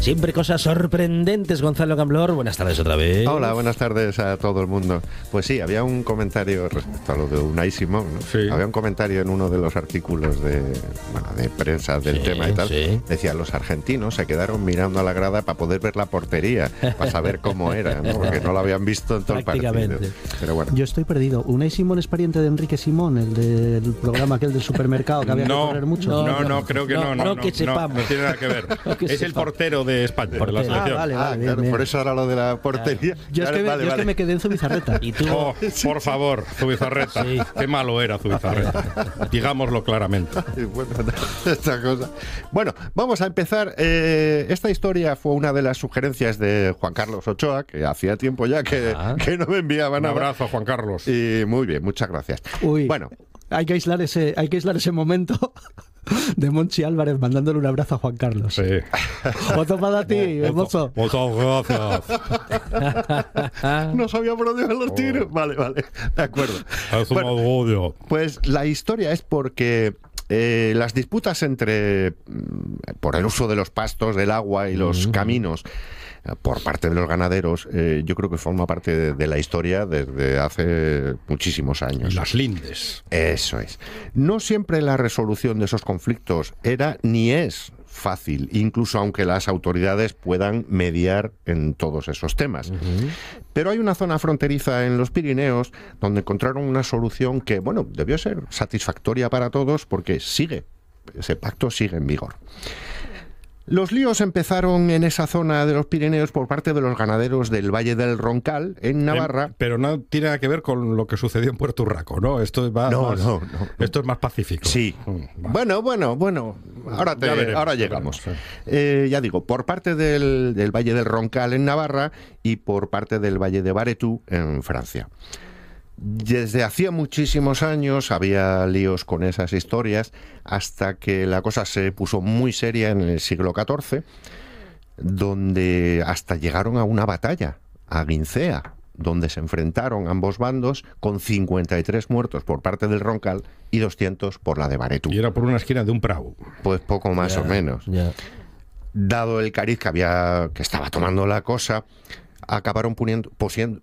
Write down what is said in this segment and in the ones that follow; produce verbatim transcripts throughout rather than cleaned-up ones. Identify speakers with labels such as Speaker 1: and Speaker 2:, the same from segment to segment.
Speaker 1: Siempre cosas sorprendentes. Gonzalo Camblor, buenas tardes otra vez.
Speaker 2: Hola, buenas tardes a todo el mundo. Pues sí, había un comentario respecto a lo de Unai Simón, ¿no?
Speaker 3: Sí.
Speaker 2: Había un comentario en uno de los artículos de, bueno, de prensa del
Speaker 1: Sí,
Speaker 2: tema y tal.
Speaker 1: sí.
Speaker 2: Decía, los argentinos se quedaron mirando a la grada para poder ver la portería, para saber cómo era, ¿no? Porque no lo habían visto en todo el partido.
Speaker 1: Prácticamente.
Speaker 2: Pero bueno.
Speaker 4: Yo estoy perdido. ¿Unai Simón es pariente de Enrique Simón, el del programa aquel del supermercado que había
Speaker 3: No,
Speaker 4: que correr mucho?
Speaker 3: no, no, no, creo que no.
Speaker 1: No,
Speaker 3: No,
Speaker 1: no que sepamos.
Speaker 3: no tiene nada que ver.
Speaker 1: No que
Speaker 3: Es el
Speaker 1: sepamos.
Speaker 3: portero de España, de la
Speaker 1: Portero.
Speaker 3: selección.
Speaker 4: Ah, vale,
Speaker 2: Ah,
Speaker 4: vale, bien,
Speaker 2: claro,
Speaker 4: bien.
Speaker 2: por eso ahora lo de la portería.
Speaker 4: Yo es
Speaker 2: Claro,
Speaker 4: que, me,
Speaker 2: vale,
Speaker 4: yo es
Speaker 2: vale.
Speaker 4: que me quedé en Zubizarreta.
Speaker 1: Y tú,
Speaker 3: Oh, por favor, Zubizarreta.
Speaker 1: Sí.
Speaker 3: Qué malo era Zubizarreta. Digámoslo claramente.
Speaker 2: Y bueno, esta cosa. Bueno, vamos a empezar. Eh, esta historia fue una de las sugerencias de Juan Carlos Ochoa, que hacía tiempo ya que,
Speaker 1: Ah.
Speaker 2: que no me enviaba
Speaker 3: Un
Speaker 2: nada.
Speaker 3: abrazo, Juan Carlos.
Speaker 2: Y muy bien, muchas gracias.
Speaker 4: Uy,
Speaker 2: Bueno,
Speaker 4: hay que aislar ese, hay que aislar ese momento de Monchi Álvarez mandándole un abrazo a Juan Carlos.
Speaker 3: Sí.
Speaker 4: Otro para ti, mozo.
Speaker 3: Muchas gracias.
Speaker 2: no sabía por dónde iban los tiros. Vale, vale, de acuerdo.
Speaker 3: Es un
Speaker 2: Bueno,
Speaker 3: orgullo.
Speaker 2: pues la historia es porque eh, las disputas entre mm, por el uso de los pastos, del agua y los
Speaker 1: Mm.
Speaker 2: caminos eh, por parte de los ganaderos, eh, yo creo que forma parte de, de la historia desde hace muchísimos años.
Speaker 3: Las lindes.
Speaker 2: Eso es. No siempre la resolución de esos conflictos era ni es fácil, incluso aunque las autoridades puedan mediar en todos esos temas. Pero hay una zona fronteriza en los Pirineos donde encontraron una solución que, bueno, debió ser satisfactoria para todos porque sigue, ese pacto sigue en vigor. Los líos empezaron en esa zona de los Pirineos por parte de los ganaderos del Valle del Roncal, en Navarra.
Speaker 3: Eh, pero no tiene nada que ver con lo que sucedió en Puerto Urraco, ¿no? Esto es más,
Speaker 2: No,
Speaker 3: más-
Speaker 2: no, no.
Speaker 3: Esto es más pacífico.
Speaker 2: Sí.
Speaker 3: Mm, vale.
Speaker 2: Bueno, bueno, bueno. Ahora, te-
Speaker 3: Ya veremos,
Speaker 2: ahora
Speaker 3: ya
Speaker 2: llegamos.
Speaker 3: veremos,
Speaker 2: Eh, ya digo, por parte del, del Valle del Roncal en Navarra y por parte del Valle de Baretú en Francia. Desde hacía muchísimos años había líos con esas historias hasta que la cosa se puso muy seria en el siglo catorce, donde hasta llegaron a una batalla, a Guincea, donde se enfrentaron ambos bandos con cincuenta y tres muertos por parte del Roncal y doscientos por la de Baretú.
Speaker 3: Y era por una esquina de un prado.
Speaker 2: Pues poco más
Speaker 1: Ya,
Speaker 2: o menos.
Speaker 1: ya.
Speaker 2: Dado el cariz que había, que estaba tomando la cosa, acabaron poniendo, posiendo-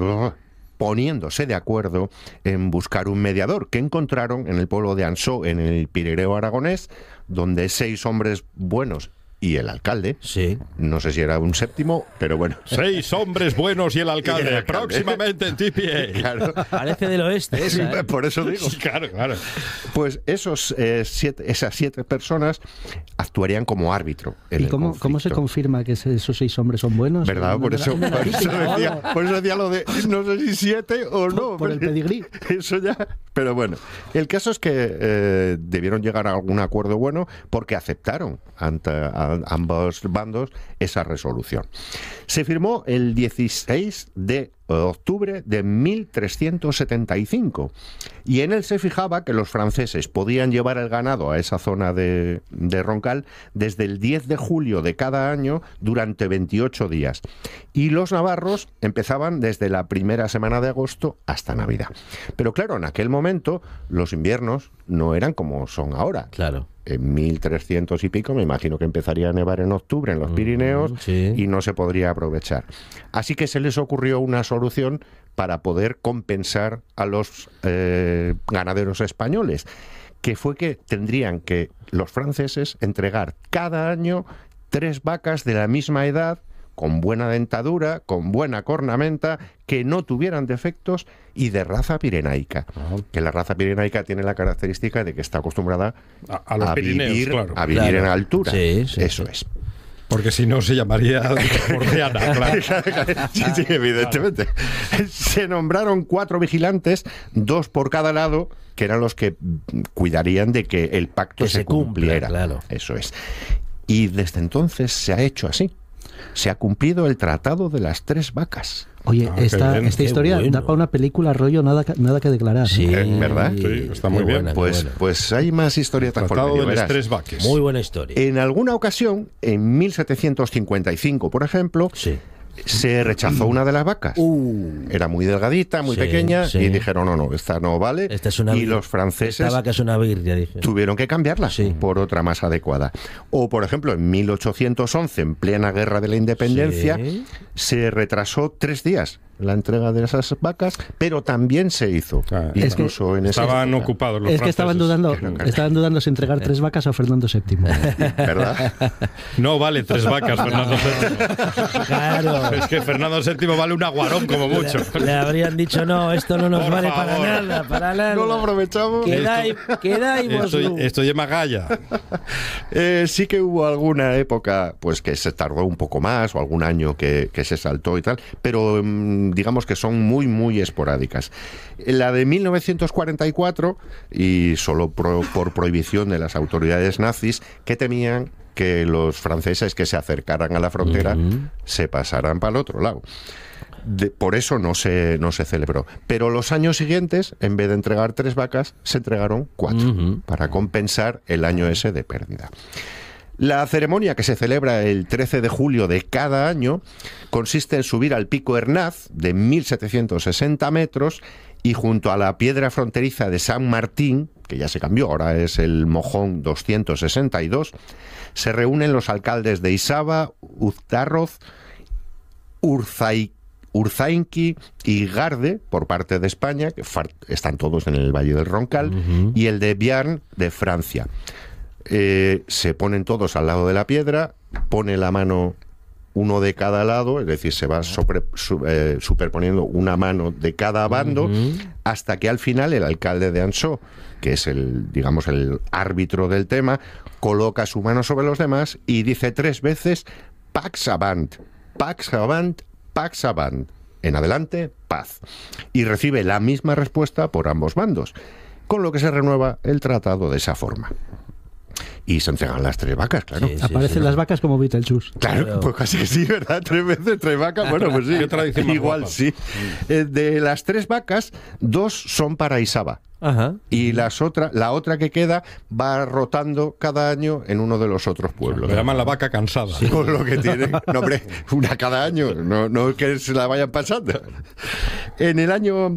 Speaker 2: poniéndose de acuerdo en buscar un mediador que encontraron en el pueblo de Ansó, en el Pirineo aragonés, donde seis hombres buenos y el alcalde,
Speaker 1: Sí.
Speaker 2: no sé si era un séptimo, pero bueno.
Speaker 3: Seis hombres buenos y el alcalde.
Speaker 2: Y el alcalde.
Speaker 3: Próximamente en T P A.
Speaker 2: Claro,
Speaker 1: Parece del oeste esa, ¿eh?
Speaker 2: por eso digo.
Speaker 3: Sí, claro, claro.
Speaker 2: Pues esos, eh, siete, esas siete personas actuarían como árbitro en
Speaker 4: ¿Y
Speaker 2: el
Speaker 4: cómo, cómo se
Speaker 2: conflicto.
Speaker 4: confirma que ese- esos seis hombres son buenos?
Speaker 2: ¿Verdad? Por eso,
Speaker 4: ¿En la-
Speaker 2: por,
Speaker 4: en la-
Speaker 2: eso decía, por eso decía lo de no sé si siete o no.
Speaker 4: por el
Speaker 2: porque
Speaker 4: pedigrí.
Speaker 2: Eso ya. Pero bueno, el caso es que eh, debieron llegar a algún acuerdo bueno porque aceptaron ante a- ambos bandos esa resolución. Se firmó el dieciséis de octubre de mil trescientos setenta y cinco y en él se fijaba que los franceses podían llevar el ganado a esa zona de, de Roncal desde el diez de julio de cada año durante veintiocho días y los navarros empezaban desde la primera semana de agosto hasta Navidad. Pero claro, en aquel momento los inviernos no eran como son ahora.
Speaker 1: Claro.
Speaker 2: En mil trescientos y pico me imagino que empezaría a nevar en octubre en los Pirineos,
Speaker 1: sí.
Speaker 2: y no se podría aprovechar. Así que se les ocurrió una solución para poder compensar a los eh, ganaderos españoles, que fue que tendrían que los franceses entregar cada año tres vacas de la misma edad, con buena dentadura, con buena cornamenta, que no tuvieran defectos y de raza pirenaica. Que la raza pirenaica tiene la característica de que está acostumbrada
Speaker 3: A, a los Pirineos,
Speaker 2: vivir,
Speaker 3: claro.
Speaker 2: a vivir
Speaker 1: Claro.
Speaker 2: en altura.
Speaker 1: Sí, sí,
Speaker 2: Eso
Speaker 1: sí.
Speaker 2: es.
Speaker 3: Porque si no se llamaría Bordeana, claro.
Speaker 2: Sí, sí, evidentemente. Se nombraron cuatro vigilantes, dos por cada lado, que eran los que cuidarían de que el pacto
Speaker 1: Que
Speaker 2: se,
Speaker 1: se cumpla,
Speaker 2: cumpliera.
Speaker 1: claro.
Speaker 2: Eso es. Y desde entonces se ha hecho así. Se ha cumplido el tratado de las tres vacas.
Speaker 4: Oye,
Speaker 3: Ah, qué
Speaker 4: esta,
Speaker 3: bien.
Speaker 4: esta
Speaker 1: Qué
Speaker 4: historia
Speaker 1: bueno.
Speaker 4: da para una película rollo nada, que- nada que declarar.
Speaker 1: Sí,
Speaker 2: Eh, ¿verdad?
Speaker 3: Sí, está muy
Speaker 1: qué
Speaker 3: bien.
Speaker 1: buena, qué
Speaker 2: Pues,
Speaker 1: buena.
Speaker 2: pues hay más historietas por
Speaker 3: Tratado
Speaker 2: medio,
Speaker 3: de las
Speaker 2: verás.
Speaker 3: tres vaques.
Speaker 1: Muy buena historia.
Speaker 2: En alguna ocasión, en mil setecientos cincuenta y cinco, por ejemplo,
Speaker 1: Sí.
Speaker 2: se rechazó una de las vacas.
Speaker 1: Uh.
Speaker 2: Era muy delgadita, muy
Speaker 1: Sí,
Speaker 2: pequeña,
Speaker 1: sí.
Speaker 2: y dijeron, no, no, esta no vale.
Speaker 1: Esta es una
Speaker 2: y
Speaker 1: vir-
Speaker 2: los franceses
Speaker 1: Esta vaca es una birria, dije.
Speaker 2: tuvieron que cambiarla
Speaker 1: Sí.
Speaker 2: por otra más adecuada. O, por ejemplo, en mil ochocientos once, en plena Guerra de la Independencia,
Speaker 1: Sí.
Speaker 2: se retrasó tres días la entrega de esas vacas, pero también se hizo.
Speaker 3: Ah,
Speaker 4: Es que
Speaker 2: incluso en esa
Speaker 3: Estaban
Speaker 2: época,
Speaker 3: ocupados los
Speaker 4: Es que estaban
Speaker 3: franceses.
Speaker 4: dudando,
Speaker 2: Claro, claro.
Speaker 4: estaban dudando si entregar tres vacas a Fernando séptimo.
Speaker 2: ¿verdad?
Speaker 3: No vale tres vacas, Fernando séptimo.
Speaker 1: Claro.
Speaker 3: Es que Fernando séptimo vale un aguarón como mucho.
Speaker 1: Le, le habrían dicho, no, esto no nos
Speaker 3: Por
Speaker 1: vale
Speaker 3: favor.
Speaker 1: para nada, para nada.
Speaker 2: No lo aprovechamos.
Speaker 1: Quedáis, quedáis vos.
Speaker 3: Esto, esto llama galla.
Speaker 2: Eh, sí que hubo alguna época pues que se tardó un poco más o algún año que, que se saltó y tal, pero mm, digamos que son muy muy esporádicas. La de mil novecientos cuarenta y cuatro, y solo pro- por prohibición de las autoridades nazis, que temían que los franceses que se acercaran a la frontera
Speaker 1: Ujú.
Speaker 2: se pasaran para el otro lado. De- por eso no se, no se celebró. Pero los años siguientes, en vez de entregar tres vacas, se entregaron cuatro,
Speaker 1: Ujú.
Speaker 2: para compensar el año ese de pérdida. La ceremonia, que se celebra el trece de julio de cada año, consiste en subir al pico Hernaz, de mil setecientos sesenta metros, y junto a la piedra fronteriza de San Martín, que ya se cambió, ahora es el Mojón doscientos sesenta y dos, se reúnen los alcaldes de Isaba, Uztarroz, Urzai- Urzainqui y Garde, por parte de España, que far- están todos en el Valle del Roncal,
Speaker 1: Ujú.
Speaker 2: y el de Biarn, de Francia. Eh, se ponen todos al lado de la piedra, pone la mano uno de cada lado, es decir, se va sobre- su- eh, superponiendo una mano de cada bando,
Speaker 1: Ujú.
Speaker 2: hasta que al final el alcalde de Ansó, que es el, digamos, el árbitro del tema, coloca su mano sobre los demás y dice tres veces Pax Avant, Pax Avant, Pax Avant. En adelante, paz. Y recibe la misma respuesta por ambos bandos, con lo que se renueva el tratado de esa forma. Y se entregan las tres vacas, claro.
Speaker 1: Sí, sí,
Speaker 4: Aparecen
Speaker 1: sí.
Speaker 4: las vacas como Beetlejuice.
Speaker 2: Claro,
Speaker 1: Claro.
Speaker 2: pues casi que sí, ¿verdad? Tres veces, tres vacas. Bueno, pues sí.
Speaker 3: Qué tradición más
Speaker 2: Igual
Speaker 3: guapa.
Speaker 2: sí. Eh, de las tres vacas, dos son para Isaba.
Speaker 1: Ajá.
Speaker 2: Y las otra, la otra que queda va rotando cada año en uno de los otros pueblos.
Speaker 3: Lo llaman la vaca cansada.
Speaker 2: Con lo que tienen. No, hombre, una cada año. No, no que se la vayan pasando. En el año.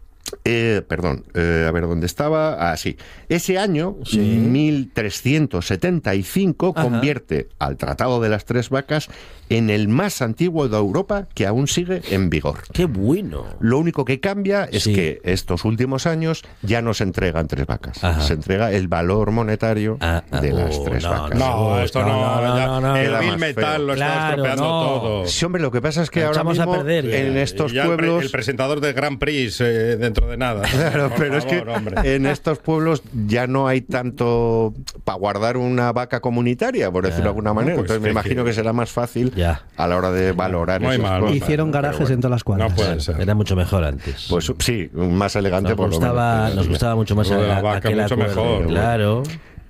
Speaker 2: Eh, perdón, eh, a ver dónde estaba. Ah, sí. Ese año,
Speaker 1: Sí.
Speaker 2: mil trescientos setenta y cinco,
Speaker 1: Ajá.
Speaker 2: convierte al Tratado de las Tres Vacas en el más antiguo de Europa que aún sigue en vigor.
Speaker 1: Qué bueno.
Speaker 2: Lo único que cambia es
Speaker 1: Sí.
Speaker 2: que estos últimos años ya no se entregan tres vacas.
Speaker 1: Ajá.
Speaker 2: Se entrega el valor monetario
Speaker 1: Ah, ah,
Speaker 2: de las
Speaker 1: oh,
Speaker 2: tres
Speaker 1: no,
Speaker 2: vacas.
Speaker 3: No,
Speaker 1: No,
Speaker 3: esto
Speaker 1: no,
Speaker 3: no.
Speaker 1: no,
Speaker 3: ya-
Speaker 1: no, no,
Speaker 3: el
Speaker 2: no.
Speaker 3: Bill
Speaker 2: Más
Speaker 3: Metal
Speaker 2: feo.
Speaker 3: lo está
Speaker 1: Claro,
Speaker 3: estropeando
Speaker 1: no.
Speaker 3: todo.
Speaker 2: Sí, hombre, lo que pasa es que
Speaker 1: Lo
Speaker 2: ahora
Speaker 1: echamos a
Speaker 2: mismo
Speaker 1: perder,
Speaker 2: en
Speaker 1: ya.
Speaker 2: estos
Speaker 3: Y ya el pre-
Speaker 2: pueblos...
Speaker 3: El, presentador de Grand Prix eh, dentro de nada.
Speaker 2: Claro,
Speaker 3: Por
Speaker 2: pero
Speaker 3: favor,
Speaker 2: es que
Speaker 3: hombre.
Speaker 2: en estos pueblos ya no hay tanto para guardar una vaca comunitaria, por decirlo de alguna manera.
Speaker 3: pues
Speaker 2: Entonces me
Speaker 3: que-
Speaker 2: imagino
Speaker 3: que-
Speaker 2: que será más fácil
Speaker 1: Ya.
Speaker 2: a la hora de valorar
Speaker 3: No hay
Speaker 2: esas
Speaker 3: mal, no hay
Speaker 2: cosas.
Speaker 3: mal.
Speaker 4: Hicieron
Speaker 2: Pero
Speaker 4: garajes
Speaker 2: bueno.
Speaker 4: en todas las cuadras.
Speaker 3: No puede ser.
Speaker 1: Era mucho mejor antes.
Speaker 2: Pues sí, más elegante
Speaker 1: nos
Speaker 2: por lo
Speaker 1: gustaba,
Speaker 2: menos.
Speaker 1: nos gustaba mucho más
Speaker 3: Lo de la
Speaker 1: aquel-
Speaker 3: vaca,
Speaker 1: aquel
Speaker 3: mucho
Speaker 1: acuerdo,
Speaker 3: mejor.
Speaker 1: Claro.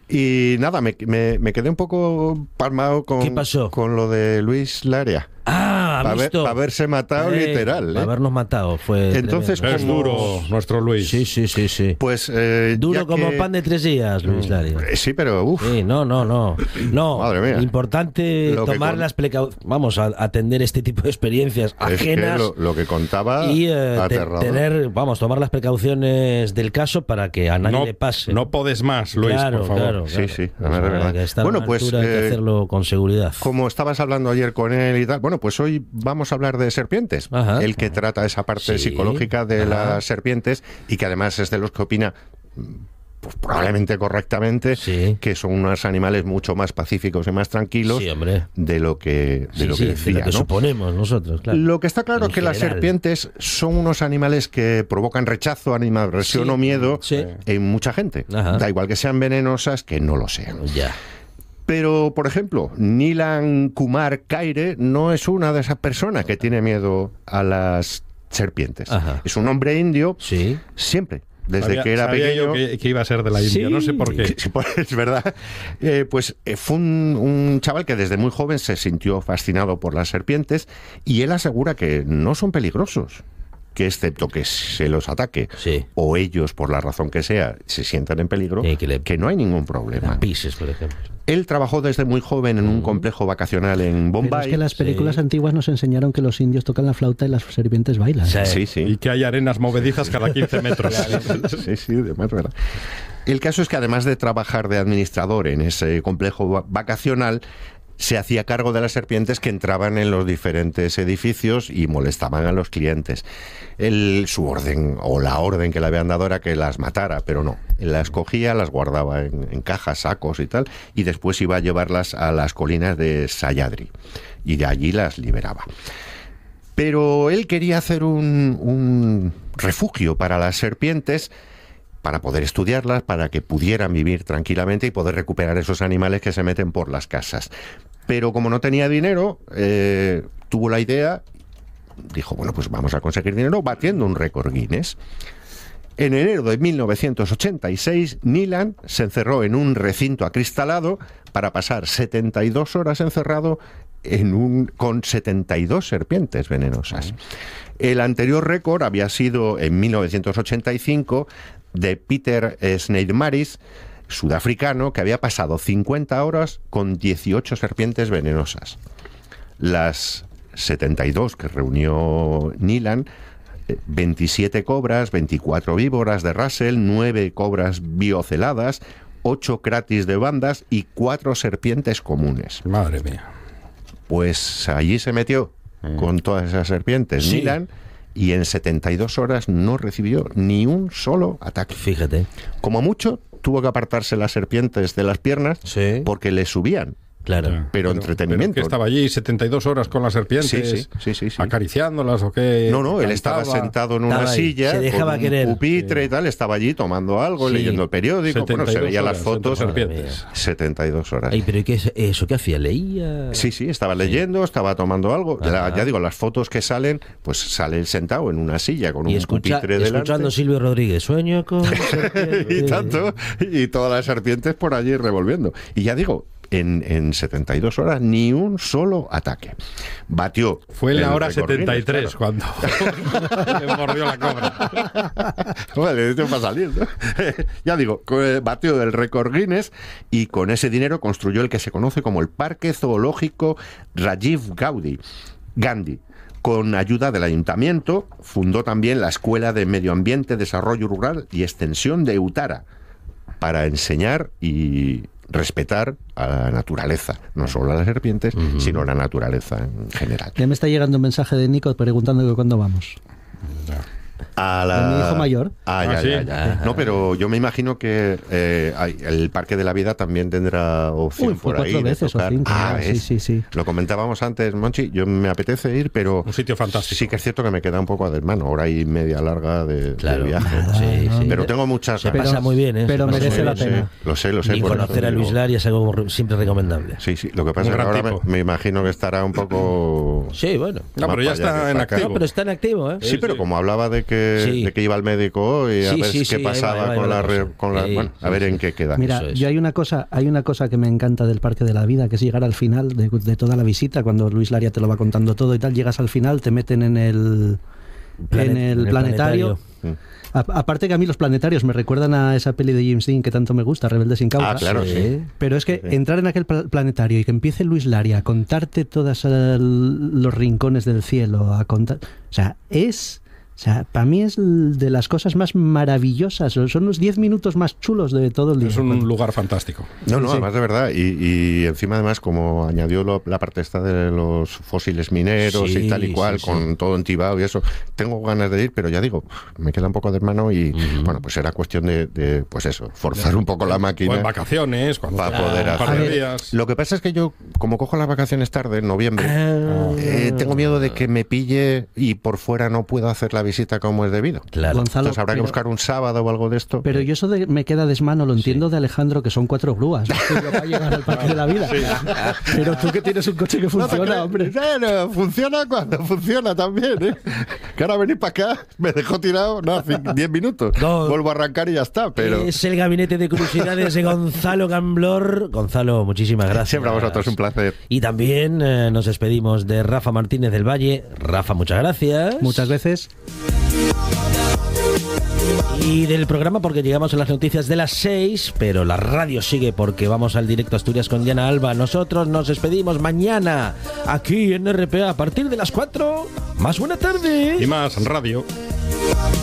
Speaker 2: Y nada, me, me- me quedé un poco palmado con,
Speaker 1: ¿Qué pasó?
Speaker 2: con lo de Luis Larea.
Speaker 1: Ah,
Speaker 2: Para
Speaker 1: visto.
Speaker 2: haberse matado
Speaker 1: Eh,
Speaker 2: literal.
Speaker 1: para
Speaker 2: ¿eh?
Speaker 1: habernos matado. Fue
Speaker 2: Entonces,
Speaker 1: tremendo.
Speaker 3: Es
Speaker 2: como-
Speaker 3: duro nuestro Luis.
Speaker 1: Sí, sí, sí, sí.
Speaker 2: Pues eh,
Speaker 1: Duro
Speaker 2: ya
Speaker 1: como
Speaker 2: que-
Speaker 1: pan de tres días, Luis Laria.
Speaker 2: Eh, Sí, pero uff.
Speaker 1: Sí, no, no, no. No,
Speaker 2: Madre mía.
Speaker 1: importante
Speaker 2: Lo que
Speaker 1: tomar
Speaker 2: con-
Speaker 1: las precauciones. Vamos a atender este tipo de experiencias
Speaker 2: Es que
Speaker 1: ajenas.
Speaker 2: lo, lo que contaba
Speaker 1: y eh, te-
Speaker 2: aterrador.
Speaker 1: tener, vamos, tomar las precauciones del caso para que a nadie
Speaker 3: No,
Speaker 1: le pase.
Speaker 3: no podes más, Luis,
Speaker 1: claro,
Speaker 3: por favor.
Speaker 1: claro,
Speaker 2: Sí,
Speaker 1: claro.
Speaker 2: sí,
Speaker 1: O
Speaker 2: a ver, de
Speaker 1: sea,
Speaker 2: verdad.
Speaker 1: que estar a
Speaker 2: Bueno,
Speaker 1: una
Speaker 2: pues,
Speaker 1: altura hay que
Speaker 2: eh,
Speaker 1: hacerlo con seguridad.
Speaker 2: Como estabas hablando ayer con él y tal, bueno, pues hoy vamos a hablar de serpientes.
Speaker 1: Ajá.
Speaker 2: El que trata esa parte
Speaker 1: Sí.
Speaker 2: psicológica de
Speaker 1: Ajá.
Speaker 2: las serpientes y que además es de los que opina pues, probablemente correctamente
Speaker 1: Sí.
Speaker 2: que son unos animales mucho más pacíficos y más tranquilos
Speaker 1: Sí, hombre.
Speaker 2: de lo que, de
Speaker 1: Sí,
Speaker 2: lo
Speaker 1: sí,
Speaker 2: que decía,
Speaker 1: de lo que
Speaker 2: ¿no?
Speaker 1: suponemos nosotros, claro.
Speaker 2: Lo que está claro
Speaker 1: En
Speaker 2: es que las
Speaker 1: general.
Speaker 2: serpientes son unos animales que provocan rechazo, animadversión
Speaker 1: Sí,
Speaker 2: o miedo
Speaker 1: sí.
Speaker 2: en mucha gente.
Speaker 1: Ajá.
Speaker 2: Da igual que sean venenosas que no lo sean.
Speaker 1: Ya.
Speaker 2: Pero, por ejemplo, Nilan Kumar Kaire no es una de esas personas que tiene miedo a las serpientes.
Speaker 1: Ajá.
Speaker 2: Es un hombre indio
Speaker 1: Sí.
Speaker 2: siempre, desde
Speaker 3: Sabía-
Speaker 2: que era
Speaker 3: sabía
Speaker 2: pequeño.
Speaker 3: yo que, que iba a ser de la India,
Speaker 1: Sí.
Speaker 3: no sé por qué.
Speaker 2: Sí, pues, es verdad. Eh, pues eh, fue un, un chaval que desde muy joven se sintió fascinado por las serpientes y él asegura que no son peligrosos, que excepto que se los ataque
Speaker 1: Sí.
Speaker 2: o ellos, por la razón que sea, se sientan en peligro,
Speaker 1: Eh, que le-
Speaker 2: que no hay ningún problema.
Speaker 1: Pises, por ejemplo.
Speaker 2: Él trabajó desde muy joven en un complejo vacacional en
Speaker 4: Pero
Speaker 2: Bombay.
Speaker 4: es que las películas
Speaker 1: sí.
Speaker 4: antiguas nos enseñaron que los indios tocan la flauta y las serpientes bailan.
Speaker 1: Sí.
Speaker 2: Sí,
Speaker 3: Y
Speaker 2: sí.
Speaker 3: que hay arenas movedizas cada quince metros.
Speaker 2: Sí, sí, además, ¿verdad? El caso es que además de trabajar de administrador en ese complejo va- vacacional, se hacía cargo de las serpientes que entraban en los diferentes edificios y molestaban a los clientes. Él, su orden, o la orden que le habían dado era que las matara, pero no. Él las cogía, las guardaba en, en cajas, sacos y tal, y después iba a llevarlas a las colinas de Sayadri, y de allí las liberaba. Pero él quería hacer un, un refugio para las serpientes, para poder estudiarlas, para que pudieran vivir tranquilamente y poder recuperar esos animales que se meten por las casas. Pero como no tenía dinero, eh, tuvo la idea, dijo, bueno, pues vamos a conseguir dinero batiendo un récord Guinness. En enero de mil novecientos ochenta y seis, Neelan se encerró en un recinto acristalado para pasar setenta y dos horas encerrado en un, con setenta y dos serpientes venenosas. El anterior récord había sido en mil novecientos ochenta y cinco de Peter Sneijmaris, sudafricano, que había pasado cincuenta horas con dieciocho serpientes venenosas. Las setenta y dos que reunió Neelan, eh, veintisiete cobras, veinticuatro víboras de Russell, nueve cobras bioceladas, ocho cratis de bandas y cuatro serpientes comunes.
Speaker 3: Madre mía.
Speaker 2: Pues allí se metió con todas esas serpientes
Speaker 1: Sí.
Speaker 2: Neelan, y en setenta y dos horas no recibió ni un solo ataque.
Speaker 1: Fíjate.
Speaker 2: Como mucho, tuvo que apartarse las serpientes de las piernas
Speaker 1: Sí.
Speaker 2: porque le subían.
Speaker 1: Claro.
Speaker 2: Pero entretenimiento.
Speaker 3: que estaba allí setenta y dos horas con las serpientes,
Speaker 2: Sí, sí, sí, sí, sí.
Speaker 3: acariciándolas o qué.
Speaker 2: No, no, él
Speaker 3: Cantaba.
Speaker 2: estaba sentado en una
Speaker 1: Estaba ahí,
Speaker 2: silla,
Speaker 1: se dejaba
Speaker 2: con
Speaker 1: querer.
Speaker 2: un pupitre y tal, estaba allí tomando algo,
Speaker 1: Sí.
Speaker 2: leyendo el periódico, bueno, se
Speaker 3: setenta y dos
Speaker 2: veía las
Speaker 3: horas
Speaker 2: fotos.
Speaker 3: entre
Speaker 1: Madre
Speaker 3: serpientes.
Speaker 2: setenta y dos horas.
Speaker 1: Ay, pero ¿y qué es eso que hacía? ¿Leía?
Speaker 2: Sí, sí, estaba leyendo, estaba tomando algo. La-
Speaker 1: Ajá.
Speaker 2: ya digo, las fotos que salen, pues sale él sentado en una silla con
Speaker 1: Y
Speaker 2: un
Speaker 1: escucha,
Speaker 2: pupitre delante.
Speaker 1: escuchando Silvio Rodríguez, sueño con... serpientes.
Speaker 2: Y tanto, y todas las serpientes por allí revolviendo. Y ya digo, en, en setenta y dos horas ni un solo ataque. Batió.
Speaker 3: Fue en la
Speaker 2: el
Speaker 3: hora
Speaker 2: récord
Speaker 3: setenta y
Speaker 2: Guinness,
Speaker 3: tres
Speaker 2: claro.
Speaker 3: cuando le mordió la cobra.
Speaker 2: Vale, esto va a salir, ¿no? Ya digo, co- eh, batió el récord Guinness y con ese dinero construyó el que se conoce como el Parque Zoológico Rajiv Gaudhi, Gandhi. Con ayuda del ayuntamiento, fundó también la Escuela de Medio Ambiente, Desarrollo Rural y Extensión de Utara para enseñar y respetar a la naturaleza, no solo a las serpientes, sino a la naturaleza en general.
Speaker 4: Ya me está llegando un mensaje de Nico preguntando que cuándo vamos.
Speaker 2: A la...
Speaker 4: De mi hijo mayor.
Speaker 2: Ah, ya,
Speaker 3: Ah, ¿sí?
Speaker 2: ya, ya. No, pero yo me imagino que eh, hay- el Parque de la Vida también tendrá opción
Speaker 4: Uy, fue
Speaker 2: por ahí
Speaker 4: cuatro
Speaker 2: de
Speaker 4: veces o
Speaker 2: tocar.
Speaker 4: cinco.
Speaker 2: Ah,
Speaker 4: ¿no? Sí,
Speaker 2: ¿ves?
Speaker 4: sí, sí.
Speaker 2: Lo comentábamos antes, Monchi, yo me apetece ir, pero
Speaker 3: Un sitio fantástico.
Speaker 2: sí que es cierto que me queda un poco a desmano, hora y media larga de, de
Speaker 1: Claro.
Speaker 2: viaje.
Speaker 1: Sí,
Speaker 4: no,
Speaker 1: sí.
Speaker 2: Pero tengo muchas
Speaker 1: Se
Speaker 2: ganas.
Speaker 1: pasa muy bien, ¿eh?
Speaker 4: pero
Speaker 1: Se pasa
Speaker 4: merece
Speaker 1: muy
Speaker 4: la
Speaker 1: bien.
Speaker 4: pena.
Speaker 2: Lo sé, lo sé.
Speaker 1: Y
Speaker 2: por eso
Speaker 1: conocer a
Speaker 2: digo.
Speaker 1: Luis Lari es algo re- siempre recomendable.
Speaker 2: Sí, sí, lo que pasa
Speaker 3: Un
Speaker 2: es que
Speaker 3: gran
Speaker 2: ahora me,
Speaker 3: tipo.
Speaker 2: me imagino que estará un poco...
Speaker 1: Sí, bueno.
Speaker 3: No,
Speaker 2: más
Speaker 3: pero ya
Speaker 2: para allá
Speaker 3: está
Speaker 2: que
Speaker 3: en
Speaker 2: para acá.
Speaker 3: activo.
Speaker 1: No, pero está en activo, ¿eh?
Speaker 2: Sí,
Speaker 3: Sí,
Speaker 2: pero
Speaker 3: sí.
Speaker 2: como hablaba de que,
Speaker 1: Sí.
Speaker 2: de que iba al médico y a
Speaker 1: Sí,
Speaker 2: ver
Speaker 1: sí,
Speaker 2: qué
Speaker 1: sí, ahí va,
Speaker 2: pasaba
Speaker 1: ahí va,
Speaker 2: con,
Speaker 1: ahí va
Speaker 2: la,
Speaker 1: la
Speaker 2: re-
Speaker 1: cosa.
Speaker 2: con la-
Speaker 1: Sí,
Speaker 2: bueno, a
Speaker 1: sí,
Speaker 2: ver
Speaker 1: sí.
Speaker 2: en qué queda.
Speaker 4: Mira,
Speaker 1: Eso es.
Speaker 4: yo hay una cosa, hay una cosa que me encanta del Parque de la Vida, que es llegar al final de, de toda la visita, cuando Luis Laria te lo va contando todo y tal, llegas al final, te meten en el
Speaker 1: Planet-
Speaker 4: en el
Speaker 1: en el
Speaker 4: planetario.
Speaker 1: planetario.
Speaker 4: A- aparte que a mí los planetarios me recuerdan a esa peli de James Dean que tanto me gusta, Rebelde sin causa.
Speaker 2: Ah, claro,
Speaker 1: Sí.
Speaker 2: sí.
Speaker 4: Pero es que
Speaker 2: Sí.
Speaker 4: entrar en aquel pla- planetario y que empiece Luis Laria a contarte todos los rincones del cielo, a contar, o sea, es, o sea, para mí es l- de las cosas más maravillosas. Son los diez minutos más chulos de todo el día.
Speaker 3: Es un lugar fantástico.
Speaker 2: No, no,
Speaker 4: sí.
Speaker 2: además de verdad. Y, y encima, además, como añadió lo- la parte esta de los fósiles mineros
Speaker 1: Sí,
Speaker 2: y tal y cual,
Speaker 1: sí,
Speaker 2: con
Speaker 1: sí.
Speaker 2: todo entibado y eso, tengo ganas de ir, pero ya digo, me queda un poco de mano y, bueno, pues era cuestión de, de, pues eso, forzar un poco la
Speaker 3: O en
Speaker 2: máquina.
Speaker 3: vacaciones, cuando
Speaker 2: para
Speaker 3: te-
Speaker 2: poder
Speaker 3: un par
Speaker 2: hacer.
Speaker 3: de
Speaker 4: A ver,
Speaker 3: días.
Speaker 2: Lo que pasa es que yo, como cojo las vacaciones tarde, en noviembre,
Speaker 1: Ah.
Speaker 2: eh, tengo miedo de que me pille y por fuera no pueda hacer la visita como es debido.
Speaker 1: Claro.
Speaker 4: Gonzalo,
Speaker 2: Entonces habrá que
Speaker 4: pero-
Speaker 2: buscar un sábado o algo de esto.
Speaker 4: Pero yo eso de me queda desmano lo entiendo de Alejandro, que son cuatro grúas. No estoy yo para llegar al Parque de la Vida. Pero tú que tienes un coche que funciona, hombre.
Speaker 2: Bueno, funciona cuando funciona también, ¿eh? Que ahora venir para acá, me dejó tirado, no, cin- diez minutos.
Speaker 1: No.
Speaker 2: Vuelvo a arrancar y ya está, pero...
Speaker 1: Es el gabinete de curiosidades de Gonzalo Gamblor. Gonzalo, muchísimas gracias.
Speaker 2: Siempre a vosotros un placer.
Speaker 1: Y también eh, nos despedimos de Rafa Martínez del Valle. Rafa, muchas gracias.
Speaker 4: Muchas veces.
Speaker 1: Y del programa porque llegamos a las noticias de las seis, pero la radio sigue porque vamos al directo a Asturias con Diana Alba. Nosotros nos despedimos mañana aquí en R P A a partir de las cuatro. Más buena tarde.
Speaker 3: Y más radio.